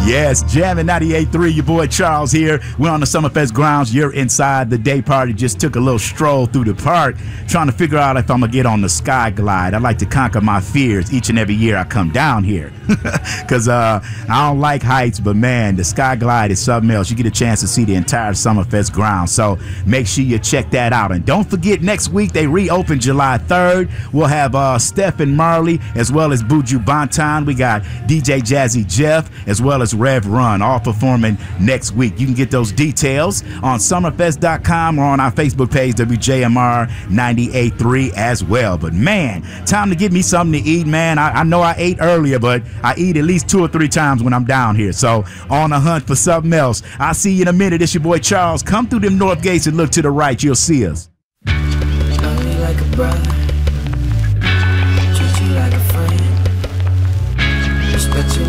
Yes, Jammin' 98.3, your boy Charles here. We're on the Summerfest grounds. You're inside the day party. Just took a little stroll through the park, trying to figure out if I'm going to get on the Sky Glide. I like to conquer my fears each and every year I come down here. Because I don't like heights, but man, the Sky Glide is something else. You get a chance to see the entire Summerfest grounds. So make sure you check that out. And don't forget, next week they reopen July 3rd. We'll have Steph and Marley as well as Buju Banton. We got DJ Jazzy Jeff as well as Rev Run, all performing next week. You can get those details on summerfest.com or on our Facebook page, WJMR 98.3 as well. But man, time to get me something to eat, man. I know I ate earlier, but I eat at least 2 or 3 times when I'm down here. So on the hunt for something else. I'll see you in a minute. It's your boy Charles. Come through them north gates and look to the right. You'll see us. Like a bride.